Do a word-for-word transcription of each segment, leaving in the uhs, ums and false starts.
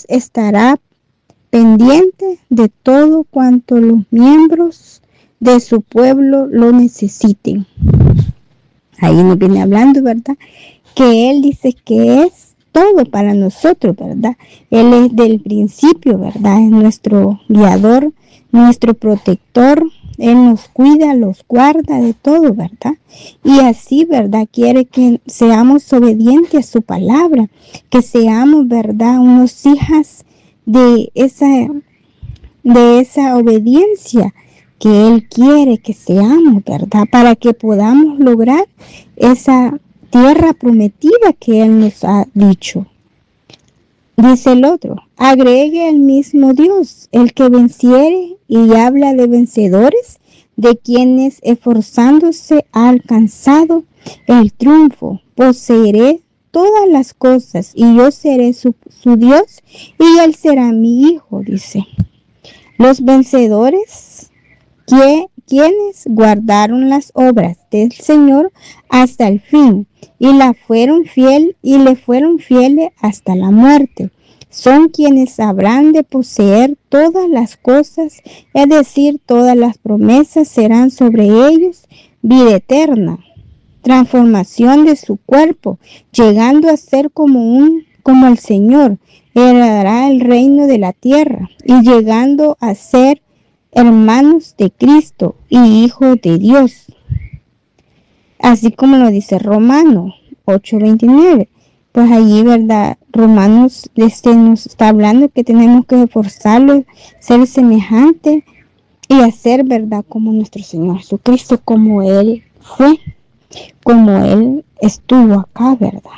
estará pendiente de todo cuanto los miembros de su pueblo lo necesiten. Ahí nos viene hablando, ¿verdad? Que Él dice que es todo para nosotros, ¿verdad? Él es del principio, ¿verdad? Es nuestro guiador, nuestro protector. Él nos cuida, los guarda de todo, ¿verdad? Y así, ¿verdad? Quiere que seamos obedientes a su palabra, que seamos, ¿verdad? Unos hijas de esa, de esa obediencia que Él quiere que seamos, ¿verdad? Para que podamos lograr esa tierra prometida que Él nos ha dicho. Dice el otro, agregue el mismo Dios, el que venciere, y habla de vencedores, de quienes esforzándose ha alcanzado el triunfo. Poseeré todas las cosas y yo seré su, su Dios y Él será mi hijo, dice. Los vencedores, que, quienes guardaron las obras del Señor hasta el fin y la fueron fiel y le fueron fieles hasta la muerte, son quienes habrán de poseer todas las cosas, es decir, todas las promesas serán sobre ellos, vida eterna, transformación de su cuerpo, llegando a ser como un como el Señor, heredará el reino de la tierra y llegando a ser hermanos de Cristo y hijos de Dios. Así como lo dice Romanos ocho veintinueve. Pues allí, ¿verdad? Romanos este, nos está hablando que tenemos que esforzarnos, ser semejantes y hacer, ¿verdad? Como nuestro Señor Jesucristo, como Él fue, como Él estuvo acá, ¿verdad?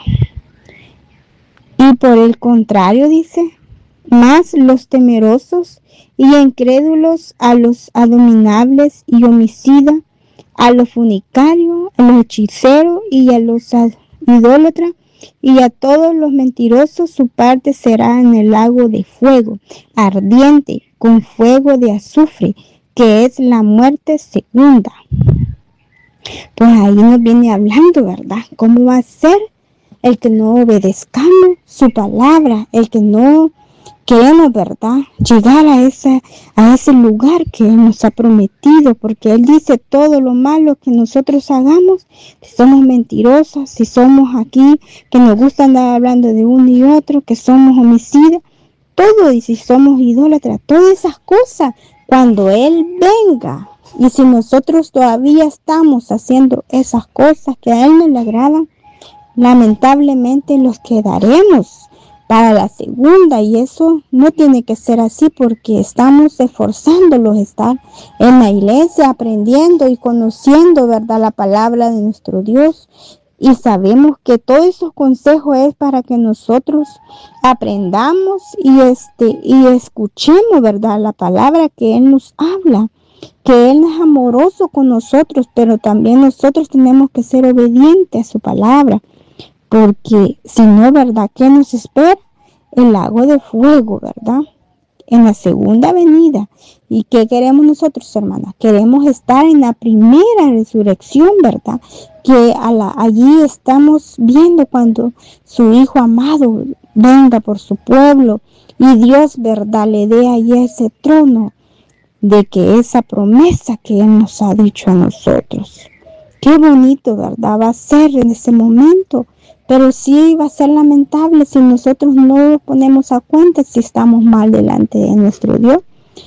Y por el contrario, dice, más los temerosos y incrédulos, a los abominables y homicidas, a los funicarios, a los hechiceros y a los idólatras, y a todos los mentirosos su parte será en el lago de fuego, ardiente, con fuego de azufre, que es la muerte segunda. Pues ahí nos viene hablando, ¿verdad? ¿Cómo va a ser el que no obedezcamos su palabra, el que no queremos, ¿verdad?, llegar a ese, a ese lugar que Él nos ha prometido? Porque Él dice todo lo malo que nosotros hagamos, si somos mentirosas, si somos aquí, que nos gusta andar hablando de uno y otro, que somos homicidas, todo, y si somos idólatras, todas esas cosas, cuando Él venga, y si nosotros todavía estamos haciendo esas cosas que a Él no le agradan, lamentablemente los quedaremos para la segunda, y eso no tiene que ser así, porque estamos esforzándolos a estar en la iglesia, aprendiendo y conociendo, ¿verdad?, la palabra de nuestro Dios, y sabemos que todos esos consejos es para que nosotros aprendamos y este y escuchemos, ¿verdad?, la palabra que Él nos habla, que Él es amoroso con nosotros, pero también nosotros tenemos que ser obedientes a su palabra. Porque si no, ¿verdad?, ¿qué nos espera? El lago de fuego, ¿verdad?, en la segunda venida. ¿Y qué queremos nosotros, hermanas? Queremos estar en la primera resurrección, ¿verdad? Que a la, allí estamos viendo cuando su Hijo amado venga por su pueblo y Dios, ¿verdad?, le dé allí ese trono de que esa promesa que Él nos ha dicho a nosotros. Qué bonito, ¿verdad?, va a ser en ese momento. Pero sí va a ser lamentable si nosotros no nos ponemos a cuenta si estamos mal delante de nuestro Dios,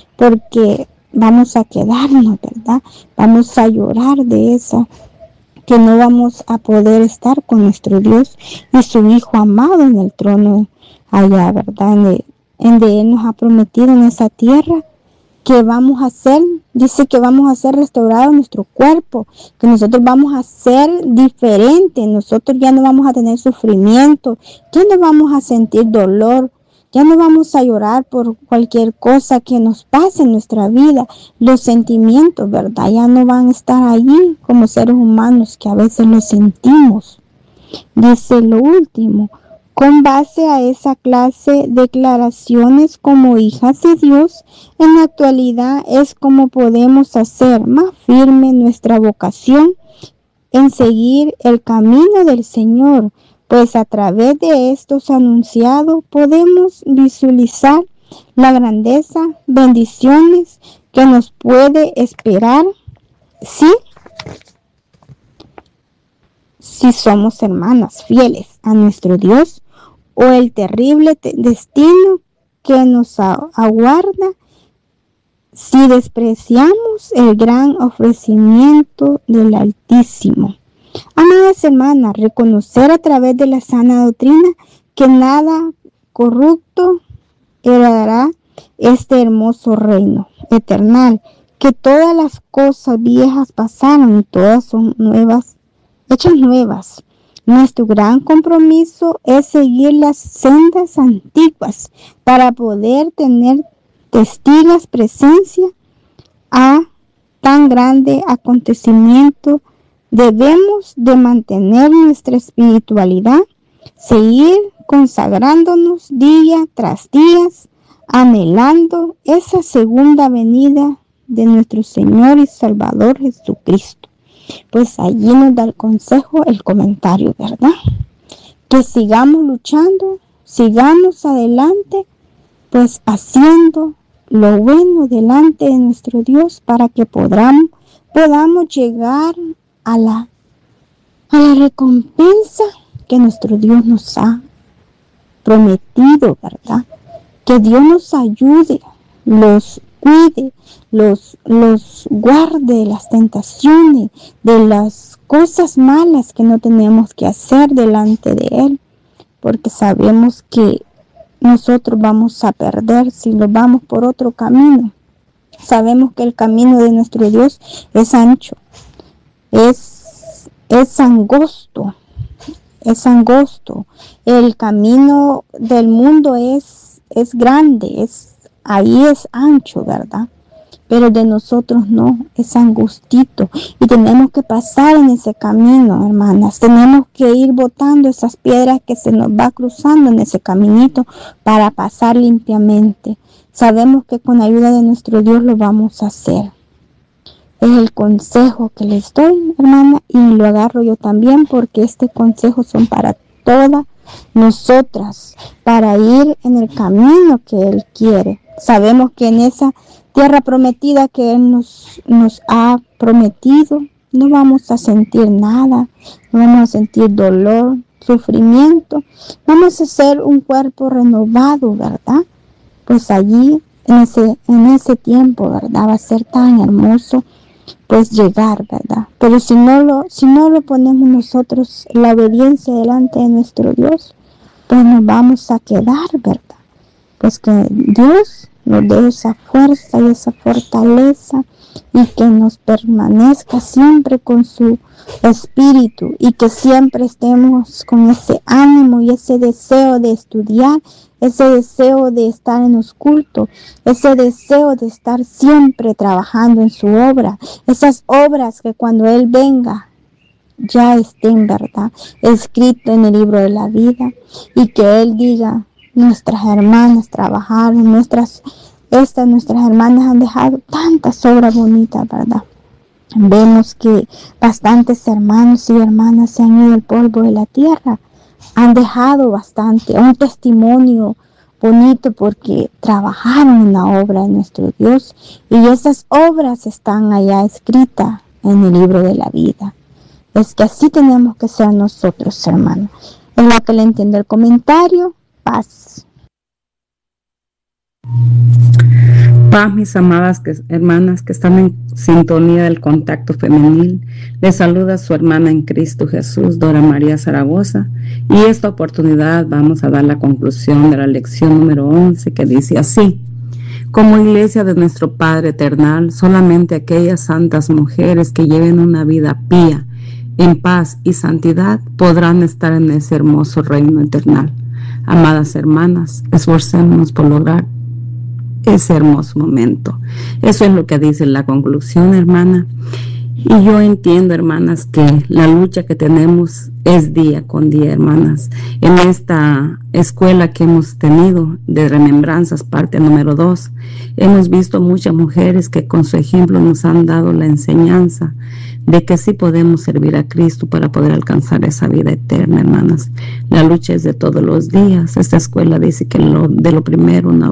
porque vamos a quedarnos, ¿verdad? Vamos a llorar de eso, que no vamos a poder estar con nuestro Dios y su Hijo amado en el trono allá, ¿verdad? En de, en de Él nos ha prometido en esa tierra que vamos a ser, dice que vamos a ser restaurados nuestro cuerpo, que nosotros vamos a ser diferentes, nosotros ya no vamos a tener sufrimiento, ya no vamos a sentir dolor, ya no vamos a llorar por cualquier cosa que nos pase en nuestra vida. Los sentimientos, ¿verdad?, ya no van a estar allí como seres humanos que a veces los sentimos. Dice lo último, con base a esa clase de declaraciones como hijas de Dios, en la actualidad es como podemos hacer más firme nuestra vocación en seguir el camino del Señor, pues a través de estos anunciados podemos visualizar la grandeza, bendiciones que nos puede esperar si, si somos hermanas fieles a nuestro Dios, o el terrible te- destino que nos a- aguarda si despreciamos el gran ofrecimiento del Altísimo. Amadas hermanas, reconocer a través de la sana doctrina que nada corrupto heredará este hermoso reino eterno, que todas las cosas viejas pasaron y todas son nuevas, hechas nuevas. Nuestro gran compromiso es seguir las sendas antiguas para poder tener testigos presencia a tan grande acontecimiento. Debemos de mantener nuestra espiritualidad, seguir consagrándonos día tras día, anhelando esa segunda venida de nuestro Señor y Salvador Jesucristo. Pues allí nos da el consejo, el comentario, ¿verdad? Que sigamos luchando, sigamos adelante, pues haciendo lo bueno delante de nuestro Dios para que podamos, podamos llegar a la, a la recompensa que nuestro Dios nos ha prometido, ¿verdad? Que Dios nos ayude, los cuide, los, los guarde de las tentaciones, de las cosas malas que no tenemos que hacer delante de Él, porque sabemos que nosotros vamos a perder si nos vamos por otro camino. Sabemos que el camino de nuestro Dios es ancho, es, es angosto, es angosto. El camino del mundo es, es grande, es, ahí es ancho, ¿verdad? Pero de nosotros no, es angustito. Y tenemos que pasar en ese camino, hermanas. Tenemos que ir botando esas piedras que se nos va cruzando en ese caminito para pasar limpiamente. Sabemos que con la ayuda de nuestro Dios lo vamos a hacer. Es el consejo que les doy, hermana, y lo agarro yo también, porque este consejo son para todas nosotras, para ir en el camino que Él quiere. Sabemos que en esa tierra prometida que Él nos, nos ha prometido, no vamos a sentir nada, no vamos a sentir dolor, sufrimiento, vamos a ser un cuerpo renovado, ¿verdad? Pues allí, en ese, en ese tiempo, ¿verdad? Va a ser tan hermoso, pues llegar, ¿verdad? Pero si no lo, si no lo ponemos nosotros, la obediencia delante de nuestro Dios, pues nos vamos a quedar, ¿verdad? Pues que Dios nos dé esa fuerza y esa fortaleza, y que nos permanezca siempre con su espíritu, y que siempre estemos con ese ánimo y ese deseo de estudiar, ese deseo de estar en los cultos, ese deseo de estar siempre trabajando en su obra, esas obras que cuando Él venga ya estén, ¿verdad?, escrito en el libro de la vida, y que Él diga: nuestras hermanas trabajaron, nuestras, estas nuestras hermanas han dejado tantas obras bonitas, ¿verdad? Vemos que bastantes hermanos y hermanas se han ido al polvo de la tierra, han dejado bastante, un testimonio bonito, porque trabajaron en la obra de nuestro Dios, y esas obras están allá escritas en el libro de la vida. Es que así tenemos que ser nosotros, hermanos. Es lo que le entiendo el comentario. Paz. Paz, mis amadas que, hermanas que están en sintonía del contacto femenil. Les saluda su hermana en Cristo Jesús, Dora María Zaragoza, y esta oportunidad vamos a dar la conclusión de la lección número once, que dice así: como iglesia de nuestro Padre Eternal, solamente aquellas santas mujeres que lleven una vida pía, en paz y santidad, podrán estar en ese hermoso reino eterno. Amadas hermanas, esforcémonos por lograr ese hermoso momento. Eso es lo que dice la conclusión, hermana. Y yo entiendo, hermanas, que la lucha que tenemos es día con día, hermanas. En esta escuela que hemos tenido de remembranzas, parte número dos, hemos visto muchas mujeres que con su ejemplo nos han dado la enseñanza de que sí podemos servir a Cristo para poder alcanzar esa vida eterna, hermanas. La lucha es de todos los días. Esta escuela dice que lo, de lo primero, una